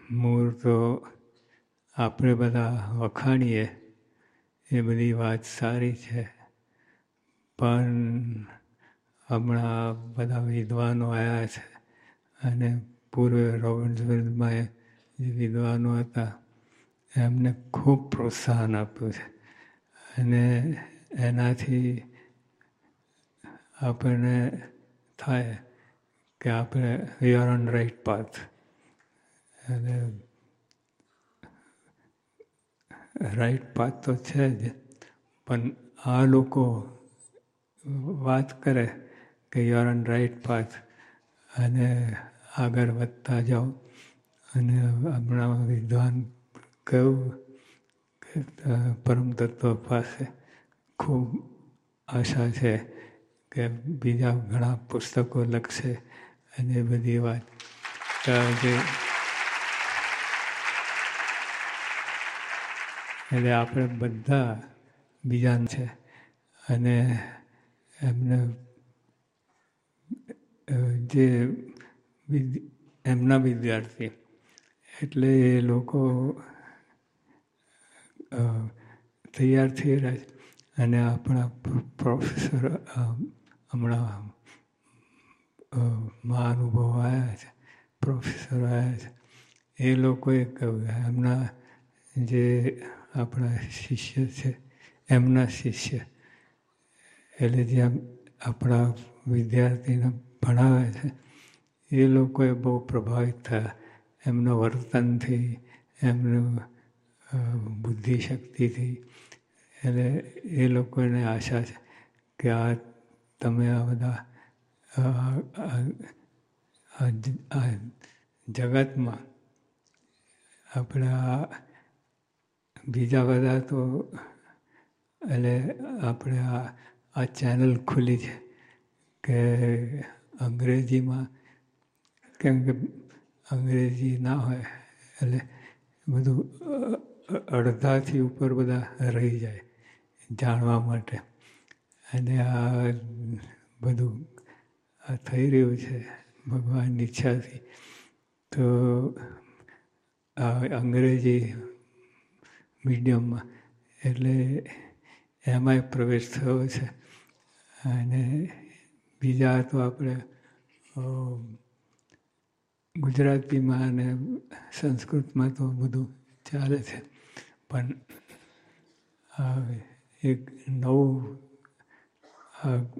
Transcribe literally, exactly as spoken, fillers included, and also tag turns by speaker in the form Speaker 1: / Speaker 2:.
Speaker 1: મૂળ તો આપણે બધા વખાણીએ એ બધી વાત સારી છે, પણ હમણાં બધા વિદ્વાનો આવ્યા છે અને પૂર્વે રોબિન્સનમાં જે વિદ્વાનો હતા એમને ખૂબ પ્રોત્સાહન આપ્યું છે અને એનાથી આપણને થાય કે આપણે we are on right path. અને રાઇટ પાથ તો છે જ, પણ આ લોકો વાત કરે કે you are on right path અને આગળ વધતા જાઓ. અને હમણાં વિદ્વાન કહ્યું કે પરમ તત્વ પાસે ખૂબ આશા છે કે બીજા ઘણા પુસ્તકો લખશે અને એ બધી વાત જે એટલે આપણે બધા બીજાન છે અને એમને જે એમના વિદ્યાર્થી એટલે એ લોકો તૈયાર થઈ રહ્યા છે અને આપણા પ્રોફેસર હમણાં મહાનુભાવો આવ્યા છે, પ્રોફેસરો આવ્યા છે, એ લોકોએ કહ્યું એમના જે આપણા શિષ્ય છે એમના શિષ્ય એટલે જેમ આપણા વિદ્યાર્થીને ભણાવે છે એ લોકોએ બહુ પ્રભાવિત થયા એમના વર્તનથી, એમનું બુદ્ધિશક્તિથી. એટલે એ લોકોને આશા છે કે આ તમે આ બધા આ જગતમાં આપણે આ બીજા બધા તો એટલે આપણે આ આ ચેનલ ખુલી છે કે અંગ્રેજીમાં કેમ કે અંગ્રેજી ના હોય એટલે બધું અડધાથી ઉપર બધા રહી જાય જાણવા માટે. અને આ બધું આ થઈ રહ્યું છે ભગવાનની ઈચ્છાથી. તો આ અંગ્રેજી મીડિયમમાં એટલે એમાંય પ્રવેશ થયો છે અને બીજા તો આપણે ગુજરાતીમાં અને સંસ્કૃતમાં તો બધું ચાલે છે, પણ એક નવું